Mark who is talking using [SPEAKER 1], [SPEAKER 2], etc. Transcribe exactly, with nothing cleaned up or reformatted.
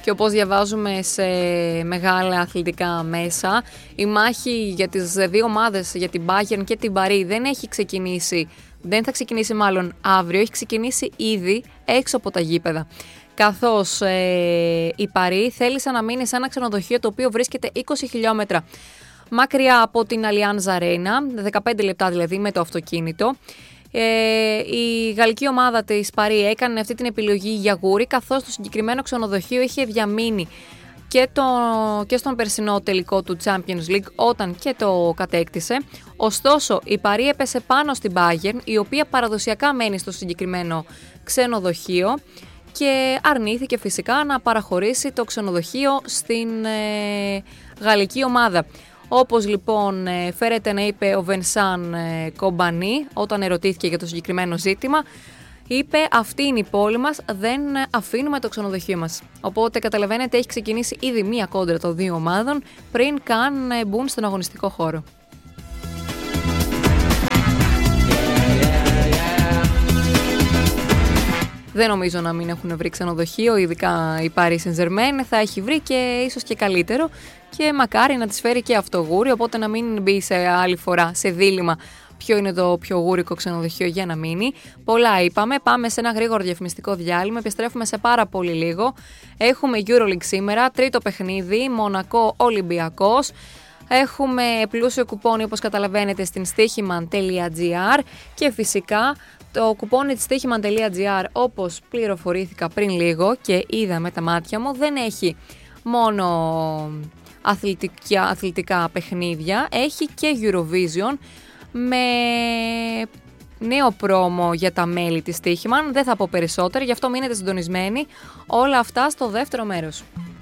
[SPEAKER 1] Και όπως διαβάζουμε σε μεγάλα αθλητικά μέσα, η μάχη για τις δύο ομάδες, για την Bayern και την Παρί, δεν έχει ξεκινήσει, δεν θα ξεκινήσει μάλλον αύριο, έχει ξεκινήσει ήδη έξω από τα γήπεδα. Καθώς ε, η Παρί θέλησε να μείνει σε ένα ξενοδοχείο το οποίο βρίσκεται είκοσι χιλιόμετρα μακριά από την Allianz Arena, δεκαπέντε λεπτά δηλαδή με το αυτοκίνητο. Ε, η γαλλική ομάδα της Παρί έκανε αυτή την επιλογή για γούρι, καθώς το συγκεκριμένο ξενοδοχείο είχε διαμείνει και, το, και στον περσινό τελικό του Champions League όταν και το κατέκτησε. Ωστόσο, η Παρί έπεσε πάνω στην Bayern, η οποία παραδοσιακά μένει στο συγκεκριμένο ξενοδοχείο και αρνήθηκε φυσικά να παραχωρήσει το ξενοδοχείο στην ε, γαλλική ομάδα. Όπως λοιπόν φέρεται να είπε ο Βενσάν Κομπανί όταν ερωτήθηκε για το συγκεκριμένο ζήτημα, είπε αυτή είναι η πόλη μας, δεν αφήνουμε το ξενοδοχείο μας. Οπότε καταλαβαίνετε έχει ξεκινήσει ήδη μία κόντρα των δύο ομάδων πριν καν μπουν στον αγωνιστικό χώρο. Δεν νομίζω να μην έχουν βρει ξενοδοχείο, ειδικά η Paris Saint-Germain θα έχει βρει και ίσως και καλύτερο και μακάρι να της φέρει και αυτό γούρι, οπότε να μην μπει σε άλλη φορά σε δίλημμα ποιο είναι το πιο γούρικο ξενοδοχείο για να μείνει. Πολλά είπαμε, πάμε σε ένα γρήγορο διαφημιστικό διάλειμμα, επιστρέφουμε σε πάρα πολύ λίγο. Έχουμε EuroLeague σήμερα, τρίτο παιχνίδι, Μονακό Ολυμπιακός. Έχουμε πλούσιο κουπόνι όπως καταλαβαίνετε στην στοίχημαν τελεία τζι άρ και φυσικά το κουπόνι της στοίχημαν τελεία τζι άρ, όπως πληροφορήθηκα πριν λίγο και είδα με τα μάτια μου, δεν έχει μόνο αθλητικά, αθλητικά παιχνίδια, έχει και Eurovision με νέο πρόμο για τα μέλη της στοίχημαν. Δεν θα πω περισσότερα, γι' αυτό μείνετε συντονισμένοι. Όλα αυτά στο δεύτερο μέρος.